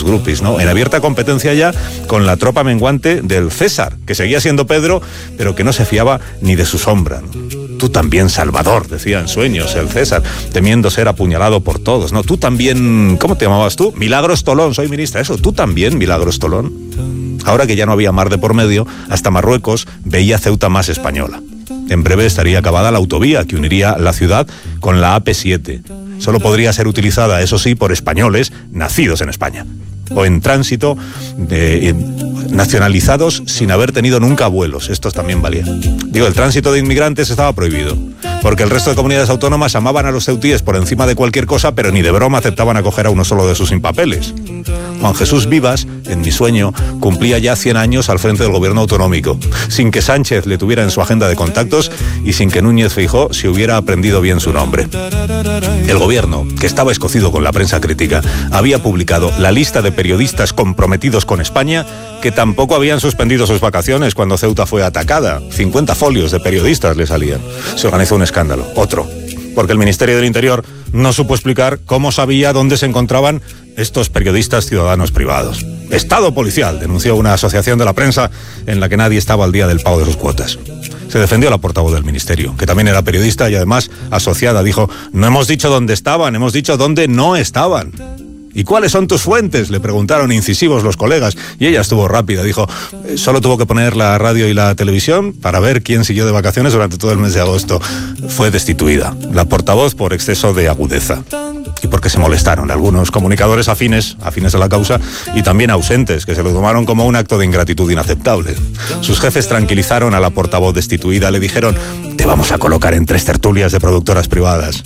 groupies, ¿no? En abierta competencia ya con la tropa menguante del César, que seguía siendo Pedro, pero que no se fiaba ni de su sombra, ¿no? Tú también, Salvador, decía en sueños el César, temiendo ser apuñalado por todos, ¿no? Tú también, ¿cómo te llamabas tú? Milagros Tolón, soy ministra, eso. Tú también, Milagros Tolón. Ahora que ya no había mar de por medio, hasta Marruecos veía Ceuta más española. En breve estaría acabada la autovía que uniría la ciudad con la AP7. Solo podría ser utilizada, eso sí, por españoles nacidos en España o en tránsito, nacionalizados sin haber tenido nunca abuelos. Estos también valían. Digo, el tránsito de inmigrantes estaba prohibido, porque el resto de comunidades autónomas amaban a los ceutíes por encima de cualquier cosa, pero ni de broma aceptaban acoger a uno solo de sus sin papeles. Juan Jesús Vivas, en mi sueño, cumplía ya 100 años al frente del gobierno autonómico, sin que Sánchez le tuviera en su agenda de contactos y sin que Núñez Feijóo se hubiera aprendido bien su nombre. El gobierno, que estaba escocido con la prensa crítica, había publicado la lista de periodistas comprometidos con España, que tampoco habían suspendido sus vacaciones cuando Ceuta fue atacada. 50 folios de periodistas le salían. Se organizó un escándalo, otro, porque el Ministerio del Interior no supo explicar cómo sabía dónde se encontraban estos periodistas ciudadanos privados. Estado policial, denunció una asociación de la prensa en la que nadie estaba al día del pago de sus cuotas. Se defendió la portavoz del ministerio, que también era periodista y además asociada. Dijo, no hemos dicho dónde estaban, hemos dicho dónde no estaban. ¿Y cuáles son tus fuentes?, le preguntaron incisivos los colegas, y ella estuvo rápida, dijo, solo tuvo que poner la radio y la televisión para ver quién siguió de vacaciones durante todo el mes de agosto. Fue destituida, la portavoz, por exceso de agudeza, y porque se molestaron algunos comunicadores afines a la causa, y también ausentes, que se lo tomaron como un acto de ingratitud inaceptable. Sus jefes tranquilizaron a la portavoz destituida, le dijeron, te vamos a colocar en 3 tertulias de productoras privadas.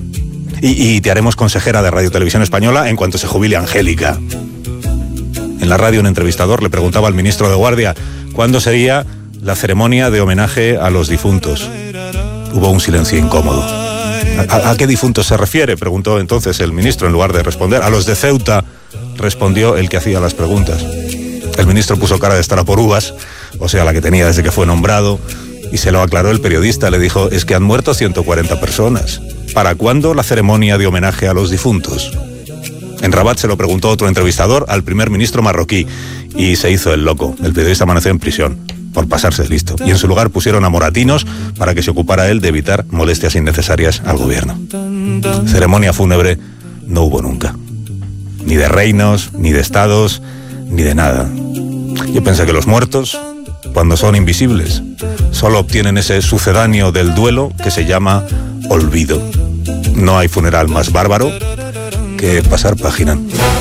Y te haremos consejera de Radio Televisión Española en cuanto se jubile Angélica. En la radio un entrevistador le preguntaba al ministro de Guardia cuándo sería la ceremonia de homenaje a los difuntos. Hubo un silencio incómodo. ¿A qué difuntos se refiere?, preguntó entonces el ministro, en lugar de responder. A los de Ceuta, respondió el que hacía las preguntas. El ministro puso cara de estar a por uvas, o sea, la que tenía desde que fue nombrado, y se lo aclaró el periodista. Le dijo, es que han muerto 140 personas. ¿Para cuándo la ceremonia de homenaje a los difuntos? En Rabat se lo preguntó otro entrevistador al primer ministro marroquí y se hizo el loco. El periodista amaneció en prisión por pasarse listo. Y en su lugar pusieron a Moratinos para que se ocupara él de evitar molestias innecesarias al gobierno. Ceremonia fúnebre no hubo nunca. Ni de reinos, ni de estados, ni de nada. Yo pensé que los muertos, cuando son invisibles, solo obtienen ese sucedáneo del duelo que se llama olvido. No hay funeral más bárbaro que pasar página.